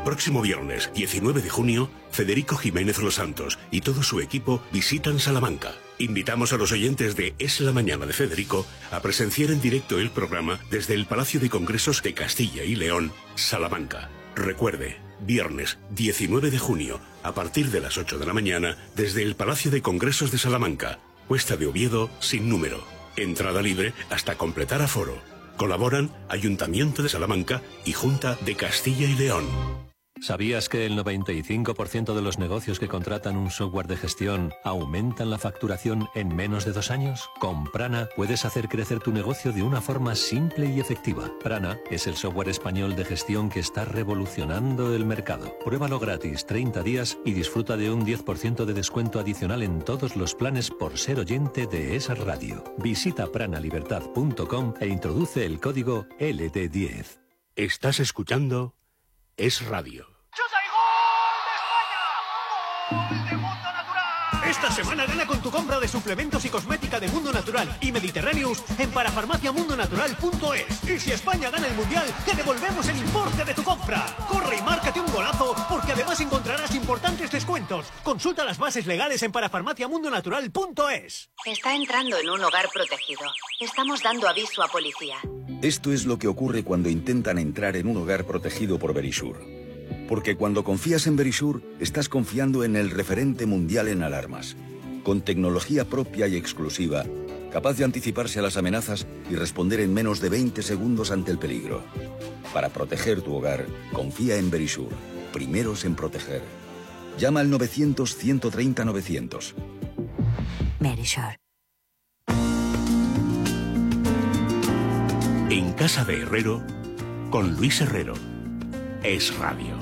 próximo viernes 19 de junio, Federico Jiménez Los Santos y todo su equipo visitan Salamanca. Invitamos a los oyentes de Es la Mañana de Federico a presenciar en directo el programa desde el Palacio de Congresos de Castilla y León, Salamanca. Recuerde, viernes 19 de junio, a partir de las 8 de la mañana, desde el Palacio de Congresos de Salamanca, Cuesta de Oviedo, sin número. Entrada libre hasta completar aforo. Colaboran Ayuntamiento de Salamanca y Junta de Castilla y León. ¿Sabías que el 95% de los negocios que contratan un software de gestión aumentan la facturación en menos de 2 años? Con Prana puedes hacer crecer tu negocio de una forma simple y efectiva. Prana es el software español de gestión que está revolucionando el mercado. Pruébalo gratis 30 días y disfruta de un 10% de descuento adicional en todos los planes por ser oyente de Es Radio. Visita pranalibertad.com e introduce el código LT10. Estás escuchando Es Radio. ¡Chuta y gol de España! ¡Gol de Mundo Natural! Esta semana gana con tu compra de suplementos y cosmética de Mundo Natural y Mediterraneous en parafarmaciamundonatural.es. Y si España gana el Mundial, te devolvemos el importe de tu compra. Corre y márcate un golazo, porque además encontrarás importantes descuentos. Consulta las bases legales en parafarmaciamundonatural.es. Está entrando en un hogar protegido. Estamos dando aviso a policía. Esto es lo que ocurre cuando intentan entrar en un hogar protegido por Verisure. Porque cuando confías en Verisure, estás confiando en el referente mundial en alarmas. Con tecnología propia y exclusiva, capaz de anticiparse a las amenazas y responder en menos de 20 segundos ante el peligro. Para proteger tu hogar, confía en Verisure. Primeros en proteger. Llama al 900-130-900. Verisure. En Casa de Herrero, con Luis Herrero. Es Radio.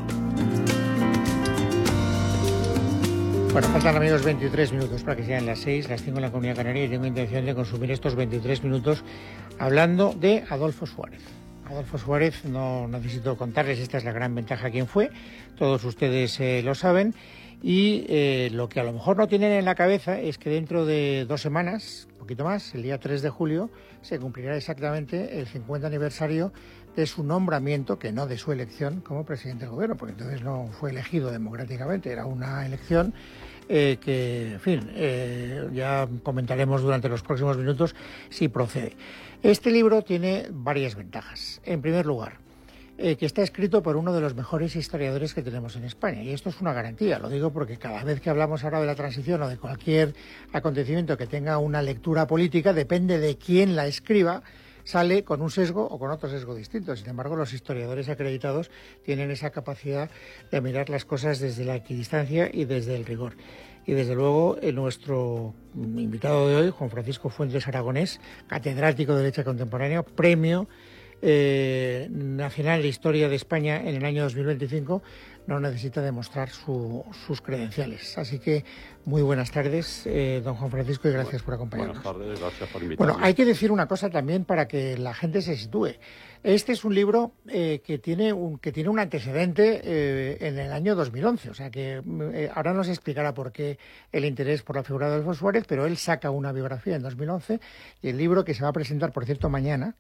Bueno, faltan, amigos, 23 minutos para que sean las 6, las 5 en la Comunidad Canaria, y tengo intención de consumir estos 23 minutos hablando de Adolfo Suárez. Adolfo Suárez, no necesito contarles, esta es la gran ventaja quién fue, todos ustedes lo saben, y lo que a lo mejor no tienen en la cabeza es que dentro de 2 semanas, un poquito más, el día 3 de julio, se cumplirá exactamente el 50 aniversario de su nombramiento, que no de su elección como presidente del gobierno, porque entonces no fue elegido democráticamente, era una elección que, en fin, ya comentaremos durante los próximos minutos si procede. Este libro tiene varias ventajas. En primer lugar, que está escrito por uno de los mejores historiadores que tenemos en España. Y esto es una garantía, lo digo porque cada vez que hablamos ahora de la transición o de cualquier acontecimiento que tenga una lectura política, depende de quién la escriba, sale con un sesgo o con otro sesgo distinto. Sin embargo, los historiadores acreditados tienen esa capacidad de mirar las cosas desde la equidistancia y desde el rigor. Y desde luego nuestro invitado de hoy, Juan Francisco Fuentes Aragonés, catedrático de Derecho Contemporáneo, premio nacional de Historia de España en el año 2025, no necesita demostrar sus credenciales. Así que muy buenas tardes, don Juan Francisco, y gracias por acompañarnos. Buenas tardes, gracias por invitarme. Bueno, hay que decir una cosa también para que la gente se sitúe. Este es un libro que tiene un antecedente en el año 2011, o sea que ahora nos explicará por qué el interés por la figura de Adolfo Suárez, pero él saca una biografía en 2011 y el libro, que se va a presentar, por cierto, mañana,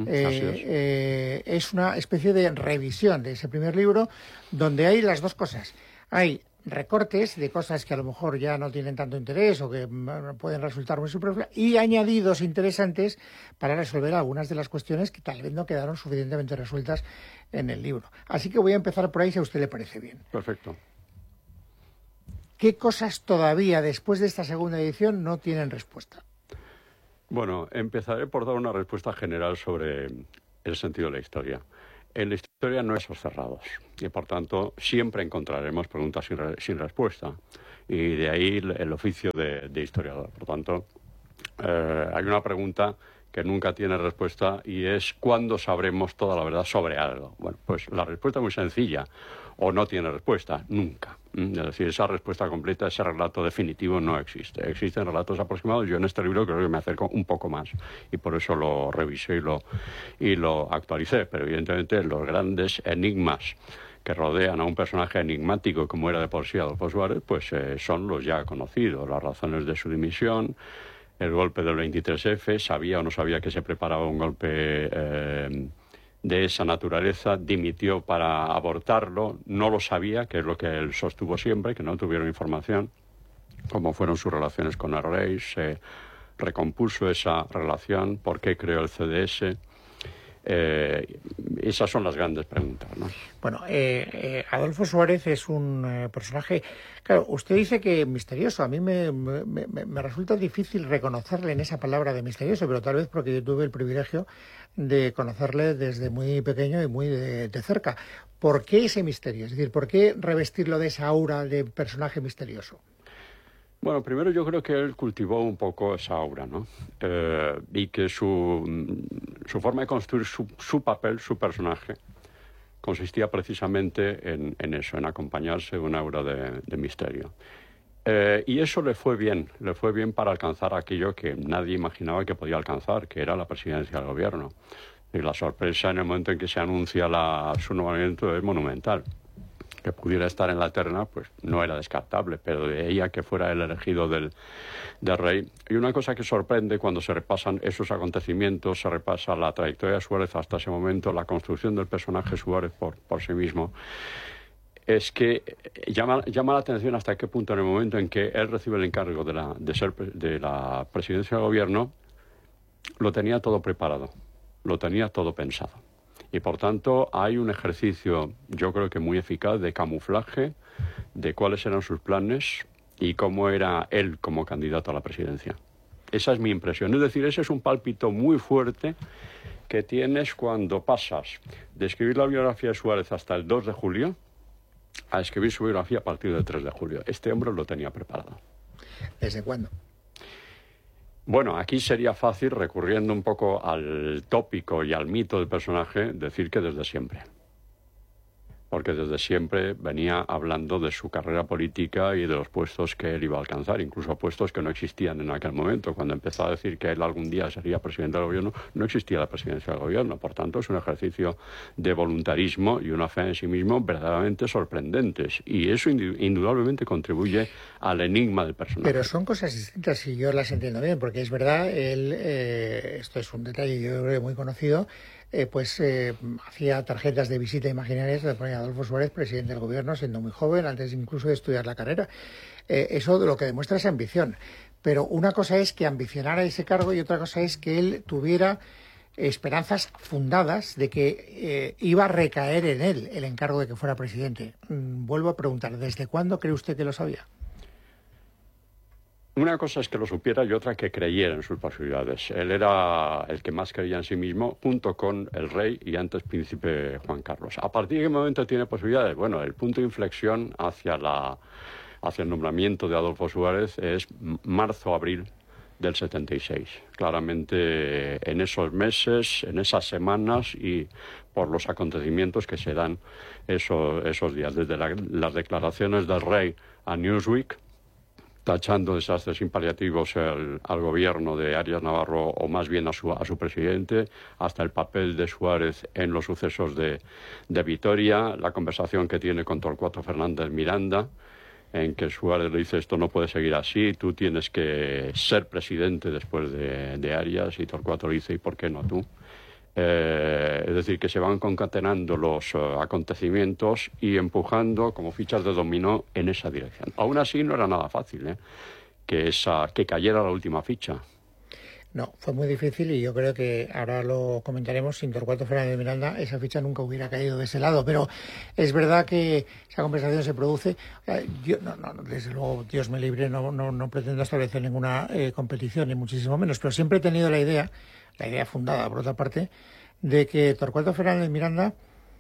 es una especie de revisión de ese primer libro, donde hay las dos cosas. Hay recortes de cosas que a lo mejor ya no tienen tanto interés o que pueden resultar muy superfluas, y añadidos interesantes para resolver algunas de las cuestiones que tal vez no quedaron suficientemente resueltas en el libro. Así que voy a empezar por ahí, si a usted le parece bien. Perfecto. ¿Qué cosas todavía, después de esta segunda edición, no tienen respuesta? Bueno, empezaré por dar una respuesta general sobre el sentido de la historia. En la historia no hay casos cerrados y, por tanto, siempre encontraremos preguntas sin respuesta. Y de ahí el oficio de historiador. Por tanto, hay una pregunta que nunca tiene respuesta y es ¿cuándo sabremos toda la verdad sobre algo? Bueno, pues la respuesta es muy sencilla. O no tiene respuesta, nunca. Es decir, esa respuesta completa, ese relato definitivo no existe. Existen relatos aproximados. Yo en este libro creo que me acerco un poco más y por eso lo revisé y lo actualicé. Pero evidentemente los grandes enigmas que rodean a un personaje enigmático como era de por sí Adolfo Suárez, pues son los ya conocidos. Las razones de su dimisión, el golpe del 23F, sabía o no sabía que se preparaba un golpe de esa naturaleza, dimitió para abortarlo, no lo sabía, que es lo que él sostuvo siempre, que no tuvieron información, cómo fueron sus relaciones con el rey, se recompuso esa relación, por qué creó el CDS. Esas son las grandes preguntas, ¿no? Bueno, Adolfo Suárez es un personaje, claro, usted dice que misterioso. A mí me resulta difícil reconocerle en esa palabra de misterioso, pero tal vez porque yo tuve el privilegio de conocerle desde muy pequeño y muy de cerca. ¿Por qué ese misterio? Es decir, ¿por qué revestirlo de esa aura de personaje misterioso? Bueno, primero yo creo que él cultivó un poco esa aura, ¿no? Y que su forma de construir su papel, su personaje, consistía precisamente en eso, en acompañarse de una aura de misterio. Y eso le fue bien para alcanzar aquello que nadie imaginaba que podía alcanzar, que era la presidencia del gobierno. Y la sorpresa en el momento en que se anuncia su nombramiento es monumental. Que pudiera estar en la terna, pues no era descartable, pero de ella que fuera el elegido del rey. Y una cosa que sorprende cuando se repasan esos acontecimientos, se repasa la trayectoria de Suárez hasta ese momento, la construcción del personaje Suárez por sí mismo, es que llama la atención hasta qué punto en el momento en que él recibe el encargo de la presidencia del gobierno, lo tenía todo preparado, lo tenía todo pensado. Y por tanto hay un ejercicio, yo creo que muy eficaz, de camuflaje de cuáles eran sus planes y cómo era él como candidato a la presidencia. Esa es mi impresión. Es decir, ese es un pálpito muy fuerte que tienes cuando pasas de escribir la biografía de Suárez hasta el 2 de julio a escribir su biografía a partir del 3 de julio. Este hombre lo tenía preparado. ¿Desde cuándo? Bueno, aquí sería fácil, recurriendo un poco al tópico y al mito del personaje, decir que desde siempre. Porque desde siempre venía hablando de su carrera política y de los puestos que él iba a alcanzar, incluso puestos que no existían en aquel momento. Cuando empezó a decir que él algún día sería presidente del gobierno, no existía la presidencia del gobierno. Por tanto, es un ejercicio de voluntarismo y una fe en sí mismo verdaderamente sorprendentes. Y eso indudablemente contribuye al enigma del personaje. Pero son cosas distintas y yo las entiendo bien, porque es verdad, él, esto es un detalle yo creo muy conocido, hacía tarjetas de visita imaginarias, le ponía Adolfo Suárez, presidente del gobierno, siendo muy joven, antes incluso de estudiar la carrera. Eso de lo que demuestra es ambición. Pero una cosa es que ambicionara ese cargo y otra cosa es que él tuviera esperanzas fundadas de que iba a recaer en él el encargo de que fuera presidente. Vuelvo a preguntar, ¿desde cuándo cree usted que lo sabía? Una cosa es que lo supiera y otra que creyera en sus posibilidades. Él era el que más creía en sí mismo, junto con el rey y antes príncipe Juan Carlos. ¿A partir de qué momento tiene posibilidades? Bueno, el punto de inflexión hacia el nombramiento de Adolfo Suárez es marzo-abril del 76. Claramente en esos meses, en esas semanas y por los acontecimientos que se dan esos días. Desde las declaraciones del rey a Newsweek, tachando desastres impaliativos al gobierno de Arias Navarro, o más bien a su presidente, hasta el papel de Suárez en los sucesos de Vitoria, la conversación que tiene con Torcuato Fernández Miranda, en que Suárez le dice: esto no puede seguir así, tú tienes que ser presidente después de Arias, y Torcuato le dice: ¿y por qué no tú? Es decir, que se van concatenando los acontecimientos y empujando como fichas de dominó en esa dirección. Aún así no era nada fácil, que cayera la última ficha. No, fue muy difícil y yo creo que ahora lo comentaremos. Sin Torcuato Fernández Miranda esa ficha nunca hubiera caído de ese lado, pero es verdad que esa conversación se produce. Yo desde luego, Dios me libre, no pretendo establecer ninguna competición, ni muchísimo menos, pero siempre he tenido la idea fundada, por otra parte, de que Torcuato Fernández Miranda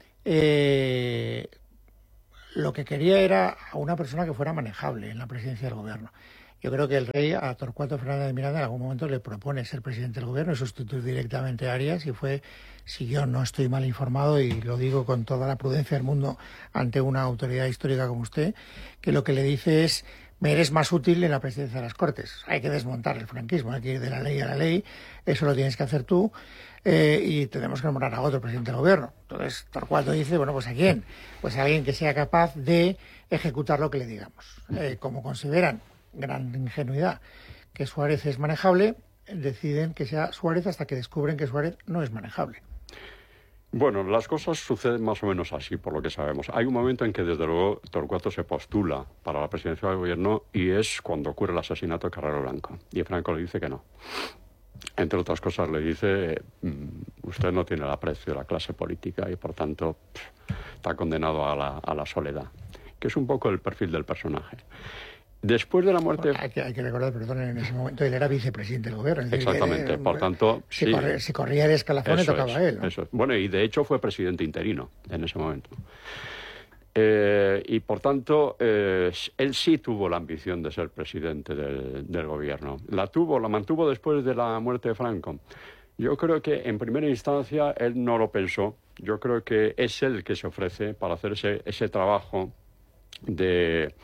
lo que quería era a una persona que fuera manejable en la presidencia del gobierno. Yo creo que el rey a Torcuato Fernández Miranda en algún momento le propone ser presidente del gobierno y sustituir directamente a Arias, y fue, si yo no estoy mal informado, y lo digo con toda la prudencia del mundo ante una autoridad histórica como usted, que lo que le dice es: me eres más útil en la presidencia de las Cortes. Hay que desmontar el franquismo, hay que ir de la ley a la ley, eso lo tienes que hacer tú, y tenemos que nombrar a otro presidente del gobierno. Entonces Torcuato dice: bueno, pues ¿a quién? Pues a alguien que sea capaz de ejecutar lo que le digamos. Como consideran, gran ingenuidad, que Suárez es manejable, deciden que sea Suárez hasta que descubren que Suárez no es manejable. Bueno, las cosas suceden más o menos así, por lo que sabemos. Hay un momento en que, desde luego, Torcuato se postula para la presidencia del gobierno y es cuando ocurre el asesinato de Carrero Blanco. Y Franco le dice que no. Entre otras cosas le dice, usted no tiene el aprecio de la clase política y, por tanto, está condenado a la soledad, que es un poco el perfil del personaje. Después de la muerte... Hay que recordar, perdón, en ese momento él era vicepresidente del gobierno. Exactamente, por tanto... Si corría el escalafón le tocaba a él, ¿no? Eso es. Bueno, y de hecho fue presidente interino en ese momento. Y por tanto, él sí tuvo la ambición de ser presidente del gobierno. La mantuvo después de la muerte de Franco. Yo creo que en primera instancia él no lo pensó. Yo creo que es él el que se ofrece para hacer ese trabajo de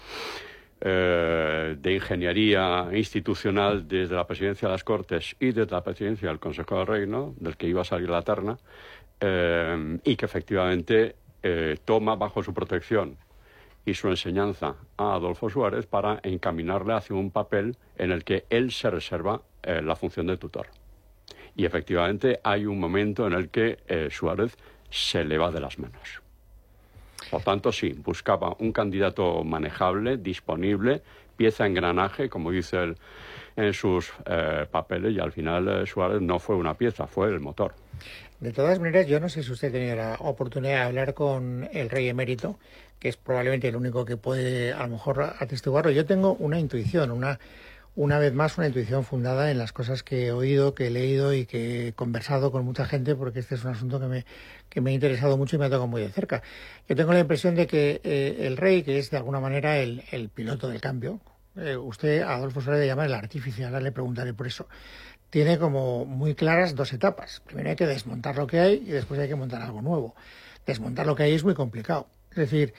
ingeniería institucional desde la presidencia de las Cortes y desde la presidencia del Consejo del Reino, del que iba a salir la terna, y que efectivamente toma bajo su protección y su enseñanza a Adolfo Suárez para encaminarle hacia un papel en el que él se reserva la función de tutor. Y efectivamente hay un momento en el que Suárez se le va de las manos. Por tanto, sí, buscaba un candidato manejable, disponible, pieza engranaje, como dice él en sus papeles, y al final Suárez no fue una pieza, fue el motor. De todas maneras, yo no sé si usted ha tenido la oportunidad de hablar con el rey emérito, que es probablemente el único que puede, a lo mejor, atestiguarlo. Yo tengo una intuición, una vez más, una intuición fundada en las cosas que he oído, que he leído y que he conversado con mucha gente, porque este es un asunto que me ha interesado mucho y me ha tocado muy de cerca. Yo tengo la impresión de que el rey, que es de alguna manera el piloto del cambio, usted a Adolfo Suárez le llama el artífice, ahora le preguntaré por eso, tiene como muy claras dos etapas. Primero hay que desmontar lo que hay y después hay que montar algo nuevo. Desmontar lo que hay es muy complicado. Es decir,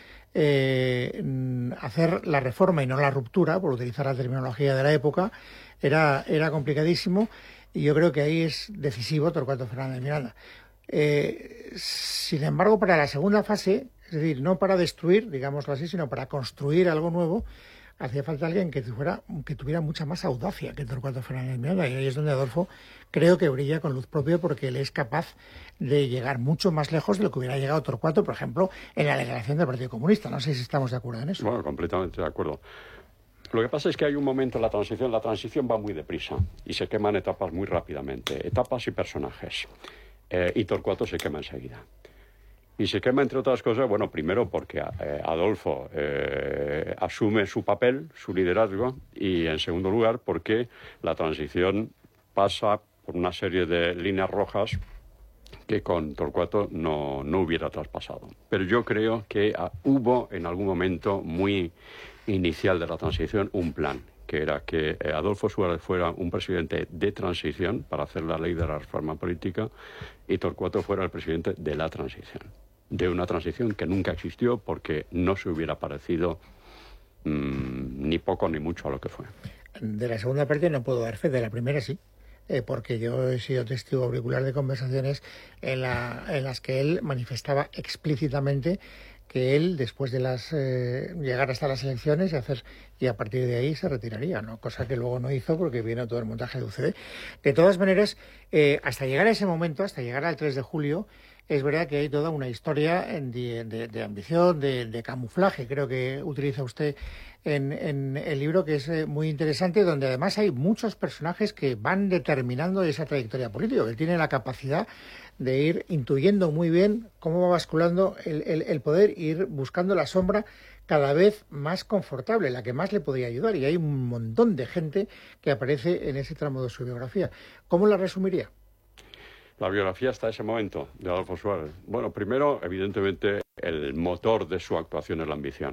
hacer la reforma y no la ruptura, por utilizar la terminología de la época, era complicadísimo, y yo creo que ahí es decisivo Torcuato Fernández Miranda. Sin embargo, para la segunda fase, es decir, no para destruir, digámoslo así, sino para construir algo nuevo, hacía falta alguien que tuviera mucha más audacia que Torcuato Fernández Miranda, y ahí es donde Adolfo creo que brilla con luz propia, porque él es capaz de llegar mucho más lejos de lo que hubiera llegado Torcuato, por ejemplo, en la legislación del Partido Comunista. No sé si estamos de acuerdo en eso. Bueno, completamente de acuerdo. Lo que pasa es que hay un momento en la transición va muy deprisa y se queman etapas muy rápidamente, etapas y personajes, y Torcuato se quema enseguida. Y se quema, entre otras cosas, bueno, primero porque Adolfo asume su papel, su liderazgo, y en segundo lugar porque la transición pasa por una serie de líneas rojas que con Torcuato no hubiera traspasado. Pero yo creo que hubo en algún momento muy inicial de la transición un plan, que era que Adolfo Suárez fuera un presidente de transición para hacer la ley de la reforma política y Torcuato fuera el presidente de la transición. De una transición que nunca existió porque no se hubiera parecido ni poco ni mucho a lo que fue. De la segunda parte no puedo dar fe, de la primera sí, porque yo he sido testigo auricular de conversaciones en las que él manifestaba explícitamente que él, después de llegar hasta las elecciones y a partir de ahí se retiraría, ¿no? Cosa que luego no hizo porque vino todo el montaje de UCD. De todas maneras, hasta llegar a ese momento, hasta llegar al 3 de julio, es verdad que hay toda una historia de ambición, de camuflaje, creo que utiliza usted en el libro, que es muy interesante, donde además hay muchos personajes que van determinando esa trayectoria política, que tiene la capacidad de ir intuyendo muy bien cómo va basculando el poder e ir buscando la sombra cada vez más confortable, la que más le podría ayudar. Y hay un montón de gente que aparece en ese tramo de su biografía. ¿Cómo la resumiría? La biografía hasta ese momento de Adolfo Suárez. Bueno, primero, evidentemente, el motor de su actuación es la ambición.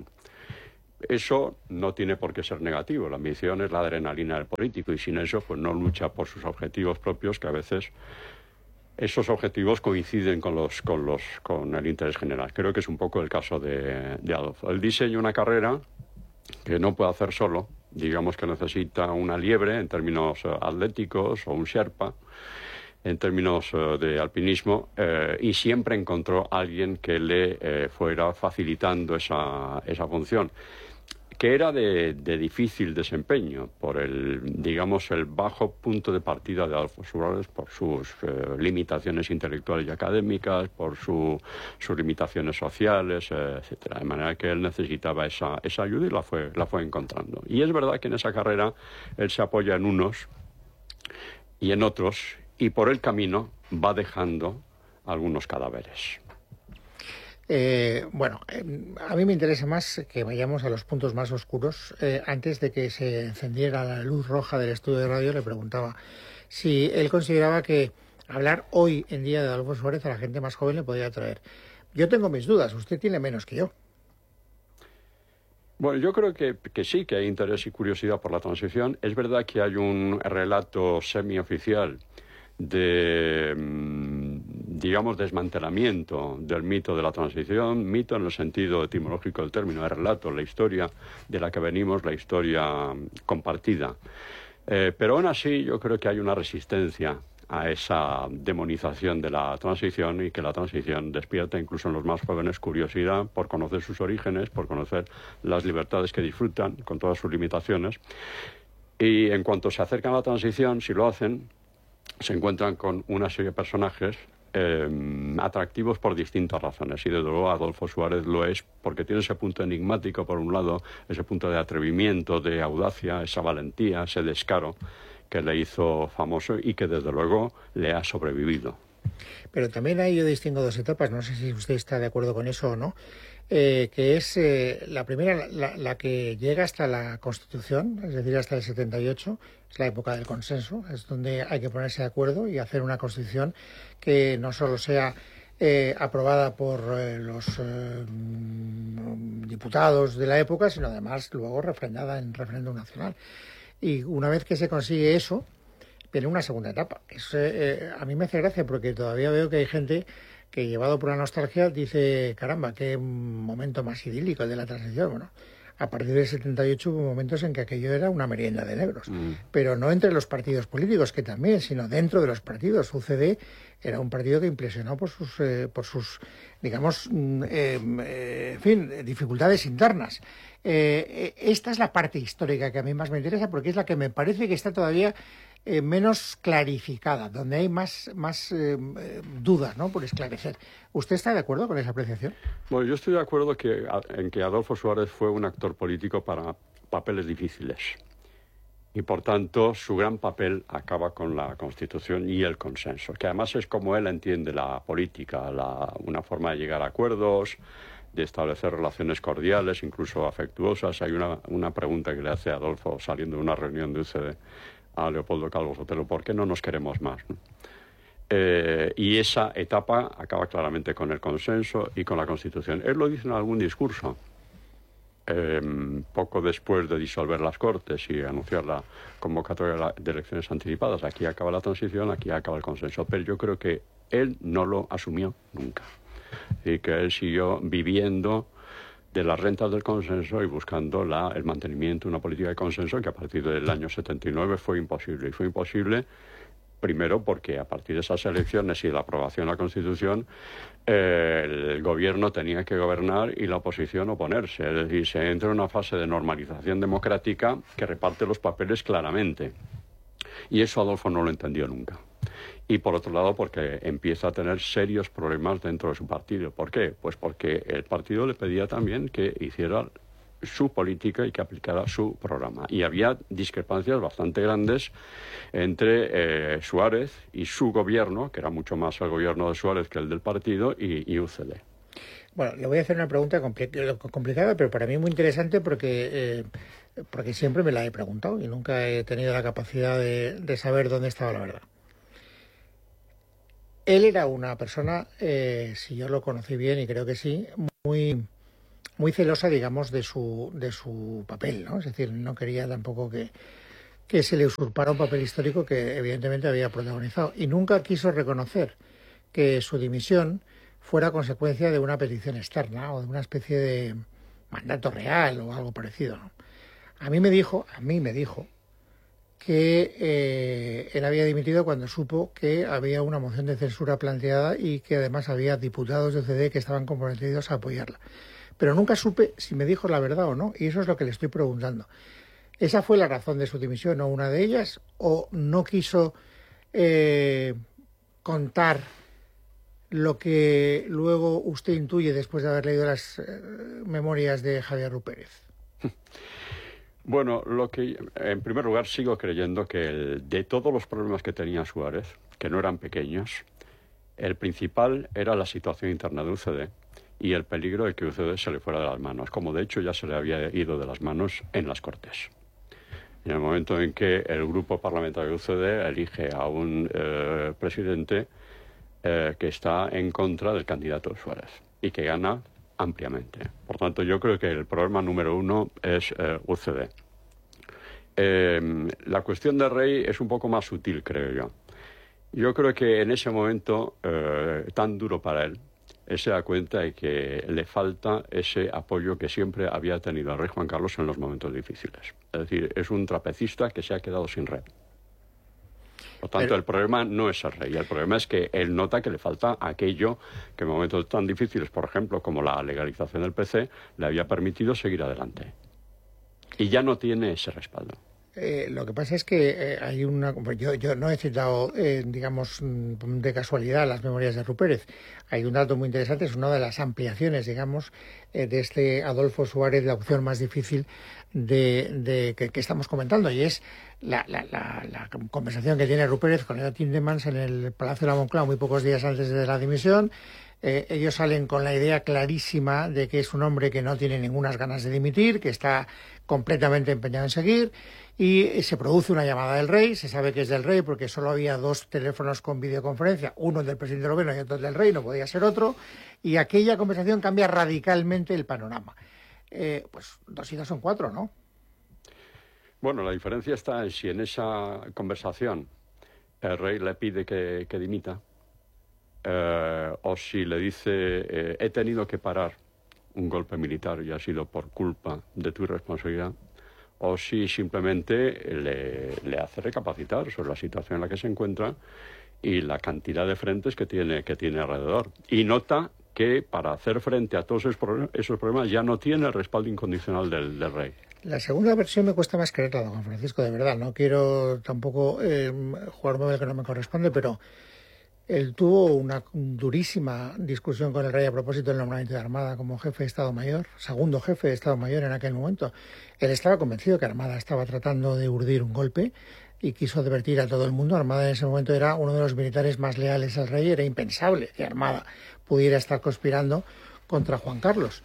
Eso no tiene por qué ser negativo. La ambición es la adrenalina del político y sin eso pues no lucha por sus objetivos propios, que a veces esos objetivos coinciden con el interés general. Creo que es un poco el caso de Adolfo. Él diseña una carrera que no puede hacer solo. Digamos que necesita una liebre en términos atléticos o un sherpa en términos de alpinismo, y siempre encontró a alguien que le fuera facilitando esa función. que era de difícil desempeño por el bajo punto de partida de Adolfo Suárez, por sus limitaciones intelectuales y académicas, por sus limitaciones sociales, etcétera. De manera que él necesitaba esa ayuda y la fue encontrando. Y es verdad que en esa carrera él se apoya en unos y en otros, y por el camino va dejando algunos cadáveres. A mí me interesa más que vayamos a los puntos más oscuros. Antes de que se encendiera la luz roja del estudio de radio, le preguntaba si él consideraba que hablar hoy en día de Adolfo Suárez a la gente más joven le podía atraer. Yo tengo mis dudas, usted tiene menos que yo. Bueno, yo creo que sí, que hay interés y curiosidad por la transición. Es verdad que hay un relato semioficial de, desmantelamiento del mito de la transición, mito en el sentido etimológico del término, el relato, la historia de la que venimos, la historia compartida. Pero aún así yo creo que hay una resistencia a esa demonización de la transición y que la transición despierta incluso en los más jóvenes curiosidad por conocer sus orígenes, por conocer las libertades que disfrutan con todas sus limitaciones. Y en cuanto se acercan a la transición, si lo hacen, se encuentran con una serie de personajes atractivos por distintas razones, y desde luego Adolfo Suárez lo es porque tiene ese punto enigmático, por un lado, ese punto de atrevimiento, de audacia, esa valentía, ese descaro que le hizo famoso y que desde luego le ha sobrevivido. Pero también yo distingo dos etapas, no sé si usted está de acuerdo con eso o no, que es la primera, la que llega hasta la Constitución, es decir, hasta el 78, es la época del consenso, es donde hay que ponerse de acuerdo y hacer una Constitución que no solo sea aprobada por los diputados de la época, sino además luego refrendada en referéndum nacional. Y una vez que se consigue eso, viene una segunda etapa. A mí me hace gracia porque todavía veo que hay gente que, llevado por la nostalgia, dice, caramba, qué momento más idílico el de la transición. Bueno, a partir del 78 hubo momentos en que aquello era una merienda de negros. Pero no entre los partidos políticos, que también, sino dentro de los partidos. UCD era un partido que impresionó por sus dificultades internas. Esta es la parte histórica que a mí más me interesa porque es la que me parece que está todavía menos clarificada, donde hay más dudas, ¿no?, por esclarecer. ¿Usted está de acuerdo con esa apreciación? Bueno, yo estoy de acuerdo en que Adolfo Suárez fue un actor político para papeles difíciles. Y, por tanto, su gran papel acaba con la Constitución y el consenso, que además es como él entiende la política, una forma de llegar a acuerdos, de establecer relaciones cordiales, incluso afectuosas. Hay una pregunta que le hace Adolfo saliendo de una reunión de UCD a Leopoldo Calvo Sotelo: ¿por qué no nos queremos más?, ¿no? Y esa etapa acaba claramente con el consenso y con la Constitución. Él lo dice en algún discurso, poco después de disolver las Cortes y anunciar la convocatoria de elecciones anticipadas: aquí acaba la transición, aquí acaba el consenso. Pero yo creo que él no lo asumió nunca, y que él siguió viviendo de las rentas del consenso y buscando el mantenimiento de una política de consenso que a partir del año 79 fue imposible. Y fue imposible primero porque a partir de esas elecciones y de la aprobación de la Constitución, el gobierno tenía que gobernar y la oposición oponerse. Es decir, se entra en una fase de normalización democrática que reparte los papeles claramente. Y eso Adolfo no lo entendió nunca. Y por otro lado, porque empieza a tener serios problemas dentro de su partido. ¿Por qué? Pues porque el partido le pedía también que hiciera su política y que aplicara su programa. Y había discrepancias bastante grandes entre Suárez y su gobierno, que era mucho más el gobierno de Suárez que el del partido, y UCD. Bueno, le voy a hacer una pregunta complicada, pero para mí muy interesante porque siempre me la he preguntado y nunca he tenido la capacidad de saber dónde estaba la verdad. Él era una persona, si yo lo conocí bien, y creo que sí, muy celosa, digamos, de su papel, ¿no? Es decir, no quería tampoco que se le usurpara un papel histórico que evidentemente había protagonizado. Y nunca quiso reconocer que su dimisión fuera consecuencia de una petición externa o de una especie de mandato real o algo parecido, ¿no? A mí me dijo que él había dimitido cuando supo que había una moción de censura planteada y que además había diputados de UCD que estaban comprometidos a apoyarla. Pero nunca supe si me dijo la verdad o no, y eso es lo que le estoy preguntando. ¿Esa fue la razón de su dimisión o una de ellas? ¿O no quiso contar lo que luego usted intuye después de haber leído las memorias de Javier Rupérez? Bueno, en primer lugar sigo creyendo que de todos los problemas que tenía Suárez, que no eran pequeños, el principal era la situación interna de UCD y el peligro de que UCD se le fuera de las manos, como de hecho ya se le había ido de las manos en las Cortes. En el momento en que el grupo parlamentario de UCD elige a un presidente que está en contra del candidato Suárez y que gana ampliamente. Por tanto, yo creo que el problema número uno es UCD. La cuestión del rey es un poco más sutil, creo yo. Yo creo que en ese momento tan duro para él, se da cuenta de que le falta ese apoyo que siempre había tenido el rey Juan Carlos en los momentos difíciles. Es decir, es un trapecista que se ha quedado sin rey. Por tanto, el problema no es el rey, el problema es que él nota que le falta aquello que en momentos tan difíciles, por ejemplo, como la legalización del PC, le había permitido seguir adelante. Y ya no tiene ese respaldo. Lo que pasa es que hay una... Yo no he citado, digamos, de casualidad las memorias de Rupérez. Hay un dato muy interesante, es una de las ampliaciones, digamos, de este Adolfo Suárez, la opción más difícil que estamos comentando, y es la conversación que tiene Rupérez con Edo Tindemans en el Palacio de la Moncloa muy pocos días antes de la dimisión. Ellos salen con la idea clarísima de que es un hombre que no tiene ninguna ganas de dimitir, que está completamente empeñado en seguir, y se produce una llamada del rey. Se sabe que es del rey porque solo había 2 teléfonos con videoconferencia, uno del presidente del gobierno y otro del rey, no podía ser otro, y aquella conversación cambia radicalmente el panorama. Pues 2 y 2 son 4, ¿no? Bueno, la diferencia está en si en esa conversación el rey le pide que dimita, o si le dice he tenido que parar un golpe militar y ha sido por culpa de tu irresponsabilidad, o si simplemente le hace recapacitar sobre la situación en la que se encuentra y la cantidad de frentes que tiene alrededor. Y nota que para hacer frente a todos esos problemas ya no tiene el respaldo incondicional del rey. La segunda versión me cuesta más creerla, don Francisco, de verdad. No quiero tampoco jugarme el que no me corresponde, pero él tuvo una durísima discusión con el rey a propósito del nombramiento de Armada como jefe de Estado Mayor, segundo jefe de Estado Mayor en aquel momento. Él estaba convencido que Armada estaba tratando de urdir un golpe y quiso advertir a todo el mundo. Armada en ese momento era uno de los militares más leales al rey. Era impensable que Armada pudiera estar conspirando contra Juan Carlos.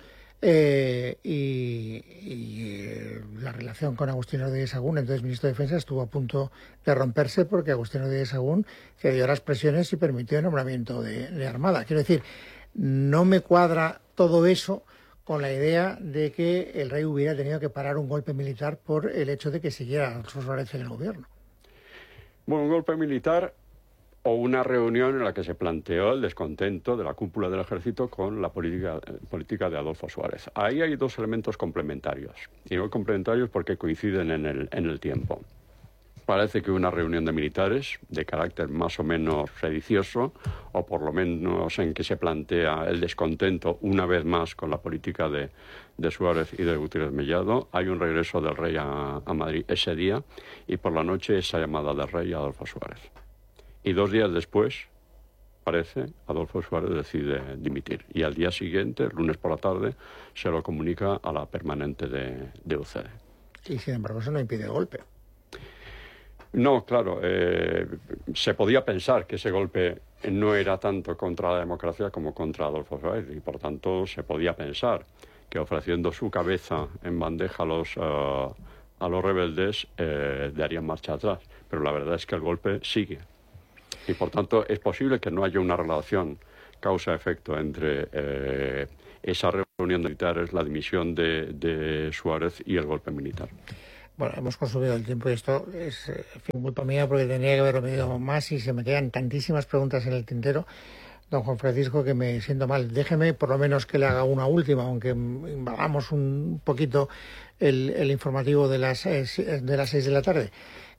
La relación con Agustín Rodríguez Sagún, entonces ministro de Defensa, estuvo a punto de romperse porque Agustín Rodríguez Sagún cedió a las presiones y permitió el nombramiento de Armada. Quiero decir, no me cuadra todo eso con la idea de que el rey hubiera tenido que parar un golpe militar por el hecho de que siguiera Adolfo Suárez en el gobierno. Bueno, un golpe militar o una reunión en la que se planteó el descontento de la cúpula del ejército con la política de Adolfo Suárez. Ahí hay 2 elementos complementarios. Y no complementarios porque coinciden en el tiempo. Parece que una reunión de militares de carácter más o menos sedicioso, o por lo menos en que se plantea el descontento una vez más con la política de Suárez y de Gutiérrez Mellado. Hay un regreso del rey a Madrid ese día y por la noche esa llamada del rey a Adolfo Suárez. Y 2 días después, parece, Adolfo Suárez decide dimitir. Y al día siguiente, el lunes por la tarde, se lo comunica a la permanente de UCD. Y sin embargo eso no impide el golpe. No, claro. Se podía pensar que ese golpe no era tanto contra la democracia como contra Adolfo Suárez. Y por tanto se podía pensar que ofreciendo su cabeza en bandeja a los rebeldes darían marcha atrás. Pero la verdad es que el golpe sigue. Y por tanto es posible que no haya una relación causa-efecto entre esa reunión de militares, la dimisión de Suárez y el golpe militar. Bueno, hemos consumido el tiempo y esto es culpa mía porque tendría que haberlo medido más y se me quedan tantísimas preguntas en el tintero, don Juan Francisco, que me siento mal. Déjeme por lo menos que le haga una última, aunque invadamos un poquito el informativo de las 6 de la tarde.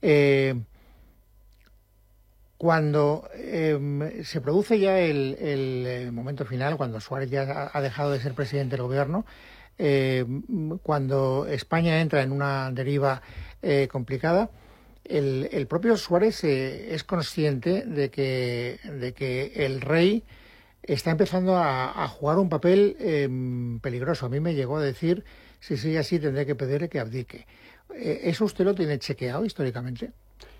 Cuando se produce ya el momento final, cuando Suárez ya ha dejado de ser presidente del gobierno, cuando España entra en una deriva complicada, el propio Suárez es consciente de que el rey está empezando a jugar un papel peligroso. A mí me llegó a decir, si sigue así tendré que pedirle que abdique. ¿Eso usted lo tiene chequeado históricamente?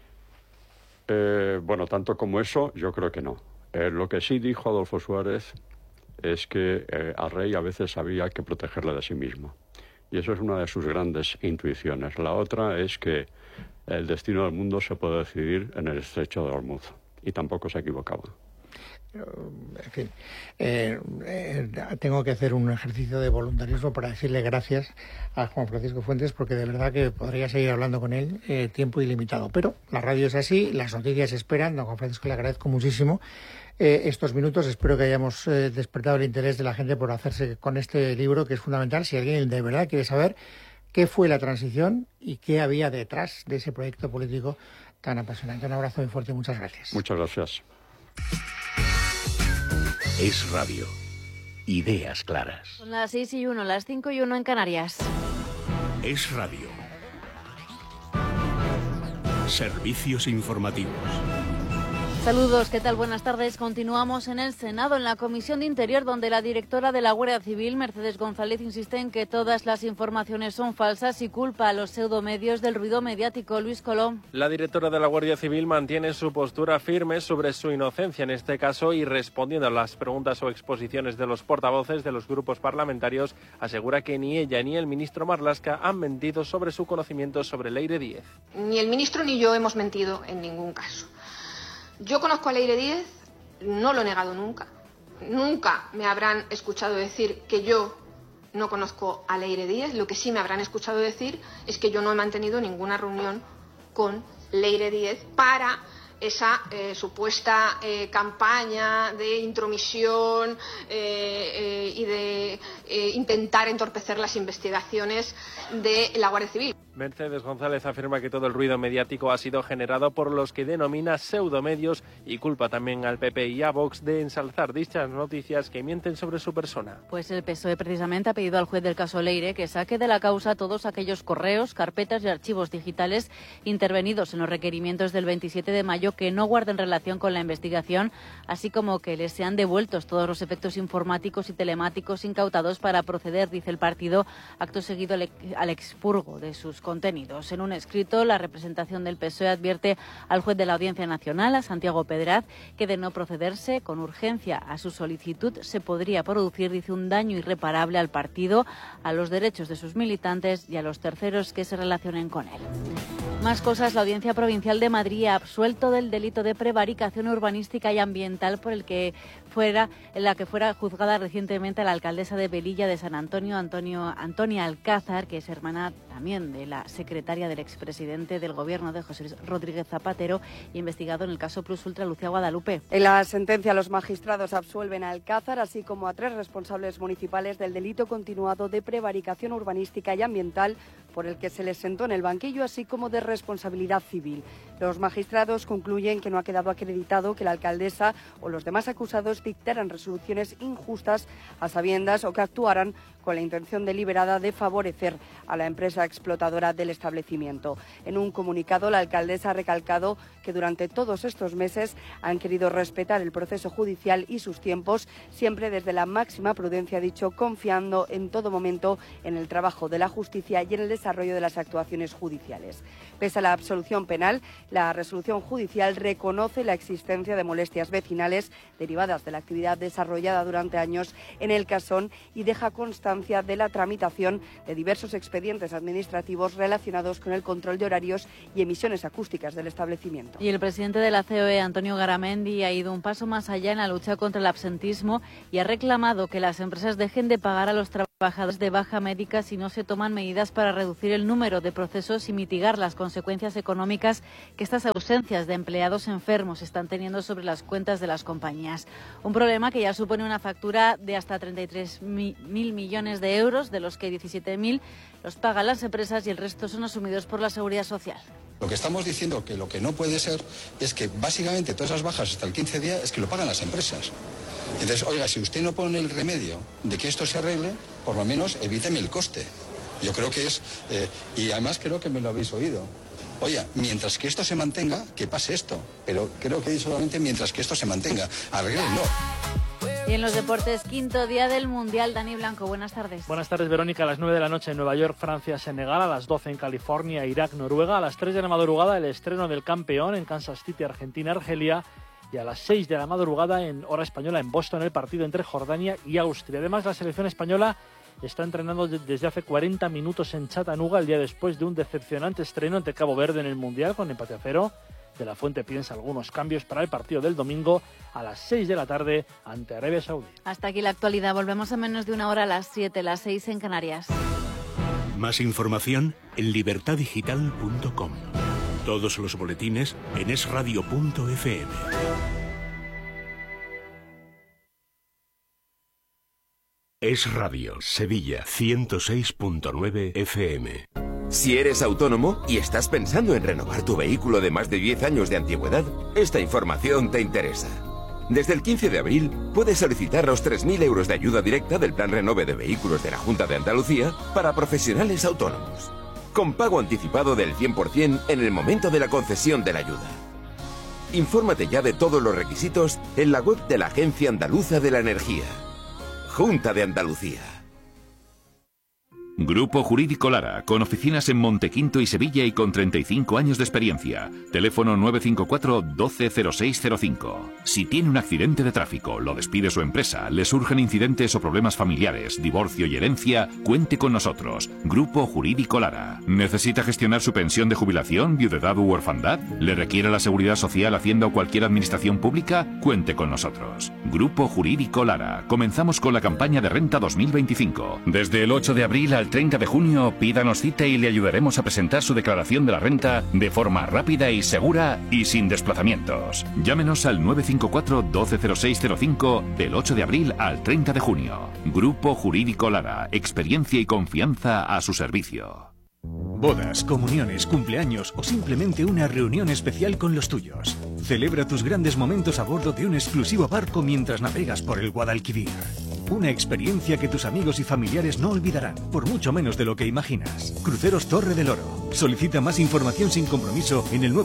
Bueno, tanto como eso, yo creo que no. Lo que sí dijo Adolfo Suárez es que al rey a veces había que protegerle de sí mismo. Y eso es una de sus grandes intuiciones. La otra es que el destino del mundo se puede decidir en el estrecho de Hormuz. Y tampoco se equivocaba. En fin, tengo que hacer un ejercicio de voluntarismo para decirle gracias a Juan Francisco Fuentes, porque de verdad que podría seguir hablando con él tiempo ilimitado. Pero la radio es así, las noticias se esperan. Don Juan Francisco, le agradezco muchísimo estos minutos. Espero que hayamos despertado el interés de la gente por hacerse con este libro, que es fundamental. Si alguien de verdad quiere saber qué fue la transición y qué había detrás de ese proyecto político tan apasionante. Un abrazo muy fuerte y muchas gracias. Muchas gracias. Es Radio. Ideas claras. Son las 6:01, las 5:01 en Canarias. Es Radio. Servicios informativos. Saludos, ¿qué tal? Buenas tardes. Continuamos en el Senado, en la Comisión de Interior, donde la directora de la Guardia Civil, Mercedes González, insiste en que todas las informaciones son falsas y culpa a los pseudomedios del ruido mediático. Luis Colom. La directora de la Guardia Civil mantiene su postura firme sobre su inocencia en este caso y, respondiendo a las preguntas o exposiciones de los portavoces de los grupos parlamentarios, asegura que ni ella ni el ministro Marlaska han mentido sobre su conocimiento sobre Leire Díez. Ni el ministro ni yo hemos mentido en ningún caso. Yo conozco a Leire Díez, no lo he negado nunca. Nunca me habrán escuchado decir que yo no conozco a Leire Díez. Lo que sí me habrán escuchado decir es que yo no he mantenido ninguna reunión con Leire Díez para esa supuesta campaña de intromisión y de intentar entorpecer las investigaciones de la Guardia Civil. Mercedes González afirma que todo el ruido mediático ha sido generado por los que denomina pseudomedios y culpa también al PP y a Vox de ensalzar dichas noticias que mienten sobre su persona. Pues el PSOE precisamente ha pedido al juez del caso Leire que saque de la causa todos aquellos correos, carpetas y archivos digitales intervenidos en los requerimientos del 27 de mayo que no guarden relación con la investigación, así como que les sean devueltos todos los efectos informáticos y telemáticos incautados para proceder, dice el partido, acto seguido al expurgo de sus contenidos. En un escrito, la representación del PSOE advierte al juez de la Audiencia Nacional, a Santiago Pedraz, que de no procederse con urgencia a su solicitud se podría producir, dice, un daño irreparable al partido, a los derechos de sus militantes y a los terceros que se relacionen con él. Más cosas. La Audiencia Provincial de Madrid ha absuelto del delito de prevaricación urbanística y ambiental por el que fuera juzgada recientemente la alcaldesa de Velilla de San Antonio, Antonia Alcázar, que es hermana también de la secretaria del expresidente del gobierno de José Rodríguez Zapatero, y investigado en el caso Plus Ultra, Lucía Guadalupe. En la sentencia, los magistrados absuelven a Alcázar, así como a 3 responsables municipales del delito continuado de prevaricación urbanística y ambiental, por el que se les sentó en el banquillo, así como de responsabilidad civil. Los magistrados concluyen que no ha quedado acreditado que la alcaldesa o los demás acusados dictaran resoluciones injustas a sabiendas o que actuaran con la intención deliberada de favorecer a la empresa explotadora del establecimiento. En un comunicado, la alcaldesa ha recalcado que durante todos estos meses han querido respetar el proceso judicial y sus tiempos, siempre desde la máxima prudencia, ha dicho, confiando en todo momento en el trabajo de la justicia y en el desarrollo de las actuaciones judiciales. Pese a la absolución penal, la resolución judicial reconoce la existencia de molestias vecinales derivadas de la actividad desarrollada durante años en el casón y deja constancia de la tramitación de diversos expedientes administrativos relacionados con el control de horarios y emisiones acústicas del establecimiento. Y el presidente de la COE, Antonio Garamendi, ha ido un paso más allá en la lucha contra el absentismo y ha reclamado que las empresas dejen de pagar a los trabajadores trabajadores de baja médica si no se toman medidas para reducir el número de procesos y mitigar las consecuencias económicas que estas ausencias de empleados enfermos están teniendo sobre las cuentas de las compañías. Un problema que ya supone una factura de hasta 33.000 millones de euros, de los que 17.000 los pagan las empresas y el resto son asumidos por la Seguridad Social. Lo que estamos diciendo que lo que no puede ser es que básicamente todas esas bajas hasta el 15 días es que lo pagan las empresas. Entonces, oiga, si usted no pone el remedio de que esto se arregle, por lo menos evíteme el coste. Yo creo que es, y además creo que me lo habéis oído. Oye, mientras que esto se mantenga, que pase esto. Pero creo que solamente mientras que esto se mantenga. Arréglenlo. Y en los deportes, quinto día del Mundial. Dani Blanco, buenas tardes. Buenas tardes, Verónica. A las 9 de la noche en Nueva York, Francia, Senegal. A las 12 en California, Irak, Noruega. A las 3 de la madrugada el estreno del campeón en Kansas City, Argentina, Argelia. Y a las 6 de la madrugada en hora española en Boston el partido entre Jordania y Austria. Además, la selección española está entrenando desde hace 40 minutos en Chattanooga, el día después de un decepcionante estreno ante Cabo Verde en el Mundial con empate a 0. De la Fuente piensa algunos cambios para el partido del domingo a las 6 de la tarde ante Arabia Saudí. Hasta aquí la actualidad. Volvemos a menos de una hora a las 7, las 6 en Canarias. Más información en libertadigital.com. Todos los boletines en esradio.fm. Es Radio, Sevilla 106.9 FM. Si eres autónomo y estás pensando en renovar tu vehículo de más de 10 años de antigüedad, esta información te interesa. Desde el 15 de abril puedes solicitar los 3.000 euros de ayuda directa del Plan Renove de Vehículos de la Junta de Andalucía para profesionales autónomos, con pago anticipado del 100% en el momento de la concesión de la ayuda. Infórmate ya de todos los requisitos en la web de la Agencia Andaluza de la Energía. Junta de Andalucía. Grupo Jurídico Lara, con oficinas en Montequinto y Sevilla y con 35 años de experiencia. Teléfono 954-120605. Si tiene un accidente de tráfico, lo despide su empresa, le surgen incidentes o problemas familiares, divorcio y herencia, cuente con nosotros. Grupo Jurídico Lara. ¿Necesita gestionar su pensión de jubilación, viudedad u orfandad? ¿Le requiere la Seguridad Social, Hacienda o cualquier administración pública? Cuente con nosotros. Grupo Jurídico Lara. Comenzamos con la campaña de renta 2025. Desde el 8 de abril al 30 de junio, pídanos cita y le ayudaremos a presentar su declaración de la renta de forma rápida y segura y sin desplazamientos. Llámenos al 954-120605 del 8 de abril al 30 de junio. Grupo Jurídico Lara, experiencia y confianza a su servicio. Bodas, comuniones, cumpleaños o simplemente una reunión especial con los tuyos. Celebra tus grandes momentos a bordo de un exclusivo barco mientras navegas por el Guadalquivir. Una experiencia que tus amigos y familiares no olvidarán, por mucho menos de lo que imaginas. Cruceros Torre del Oro. Solicita más información sin compromiso en el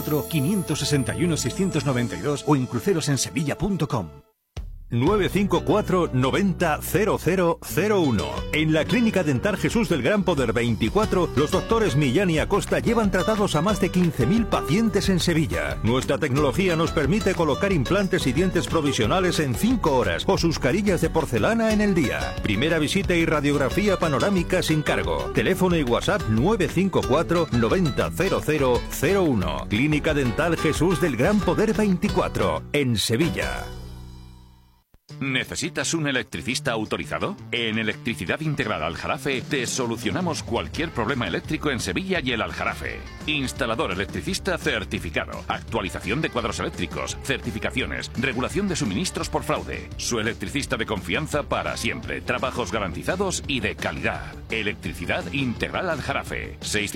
954-561-692 o en crucerosensevilla.com. 954 90 0001. En la Clínica Dental Jesús del Gran Poder 24, los doctores Millán y Acosta llevan tratados a más de 15.000 pacientes en Sevilla. Nuestra tecnología nos permite colocar implantes y dientes provisionales en 5 horas o sus carillas de porcelana en el día. Primera visita y radiografía panorámica sin cargo. Teléfono y WhatsApp 954 90 0001. Clínica Dental Jesús del Gran Poder 24, en Sevilla. ¿Necesitas un electricista autorizado? En Electricidad Integral Aljarafe te solucionamos cualquier problema eléctrico en Sevilla y el Aljarafe. Instalador electricista certificado, actualización de cuadros eléctricos, certificaciones, regulación de suministros por fraude. Su electricista de confianza para siempre, trabajos garantizados y de calidad. Electricidad Integral Aljarafe.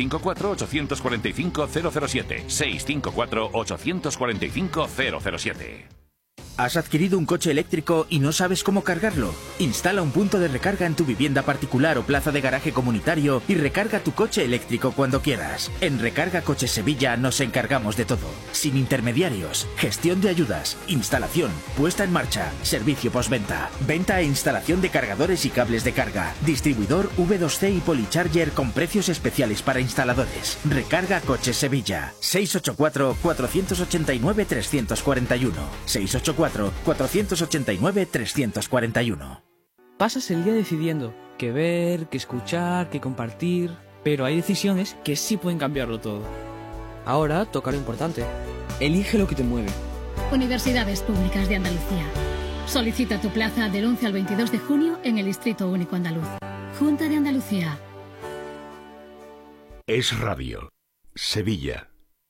654-845-007. 654-845-007. ¿Has adquirido un coche eléctrico y no sabes cómo cargarlo? Instala un punto de recarga en tu vivienda particular o plaza de garaje comunitario y recarga tu coche eléctrico cuando quieras. En Recarga Coches Sevilla nos encargamos de todo. Sin intermediarios, gestión de ayudas, instalación, puesta en marcha, servicio postventa, venta e instalación de cargadores y cables de carga, distribuidor V2C y Polycharger con precios especiales para instaladores. Recarga Coches Sevilla. 684-489-341. 684-489-341. Pasas el día decidiendo qué ver, qué escuchar, qué compartir, pero hay decisiones que sí pueden cambiarlo todo. Ahora toca lo importante. Elige lo que te mueve. Universidades Públicas de Andalucía. Solicita tu plaza del 11 al 22 de junio en el Distrito Único Andaluz. Junta de Andalucía. Es Radio. Sevilla.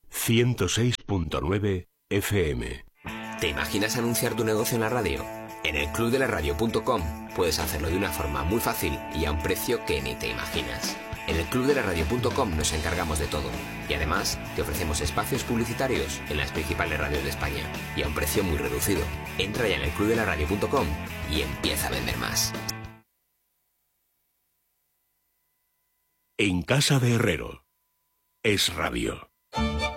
106.9 FM. ¿Te imaginas anunciar tu negocio en la radio? En el clubdelaradio.com puedes hacerlo de una forma muy fácil y a un precio que ni te imaginas. En el clubdelaradio.com nos encargamos de todo y además te ofrecemos espacios publicitarios en las principales radios de España y a un precio muy reducido. Entra ya en el clubdelaradio.com y empieza a vender más. En casa de Herrero. Es Radio.